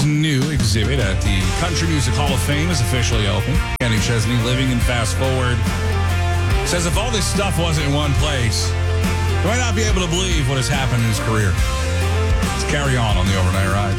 New exhibit at the Country Music Hall of Fame is officially open. Kenny Chesney, living in Fast Forward, says if all this stuff wasn't in one place, you might not be able to believe what has happened in his career. Let's carry on the Overnight Ride.